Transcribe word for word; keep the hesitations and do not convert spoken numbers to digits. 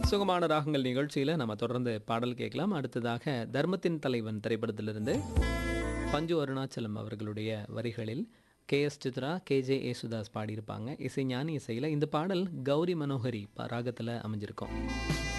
சுகமான ராகங்கள் நிகழ்ச்சியில் நம்ம தொடர்ந்து பாடல் கேட்கலாம். அடுத்ததாக தர்மத்தின் தலைவன் திரைப்படத்திலிருந்து பஞ்சு அருணாச்சலம் அவர்களுடைய வரிகளில் K S Chitra, K J Yesudas பாடியிருப்பாங்க. இசைஞானி இசையில் இந்த பாடல் கௌரி மனோகரி ராகத்தில் அமைஞ்சிருக்கும்.